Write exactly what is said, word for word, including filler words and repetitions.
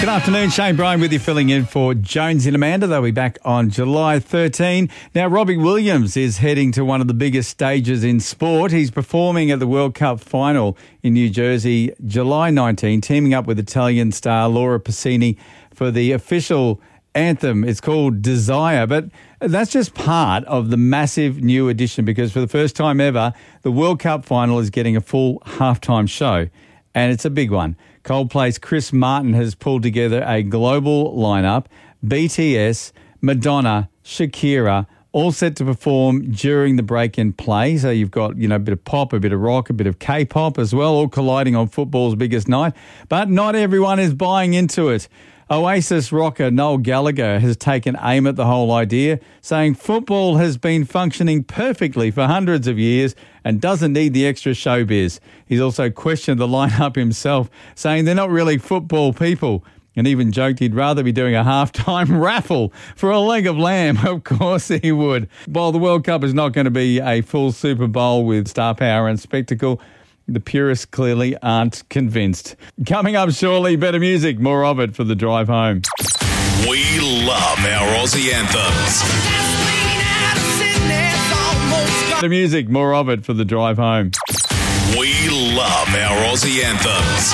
Good afternoon, Shane Bryan with you, filling in for Jones and Amanda. They'll be back on July thirteenth. Now, Robbie Williams is heading to one of the biggest stages in sport. He's performing at the World Cup final in New Jersey, July nineteenth, teaming up with Italian star Laura Pausini for the official anthem. It's called Desire, but that's just part of the massive new edition, because for the first time ever, the World Cup final is getting a full halftime show, and it's a big one. Coldplay's Chris Martin has pulled together a global lineup. B T S, Madonna, Shakira, all set to perform during the break in play. So you've got, you know, a bit of pop, a bit of rock, a bit of K-pop as well, all colliding on football's biggest night. But not everyone is buying into it. Oasis rocker Noel Gallagher has taken aim at the whole idea, saying football has been functioning perfectly for hundreds of years and doesn't need the extra showbiz. He's also questioned the lineup himself, saying they're not really football people, and even joked he'd rather be doing a halftime raffle for a leg of lamb. Of course he would. While the World Cup is not going to be a full Super Bowl with star power and spectacle, the purists clearly aren't convinced. Coming up shortly, better music, more of it for the drive home. We love our Aussie anthems. Better music, more of it for the drive home. We love our Aussie anthems.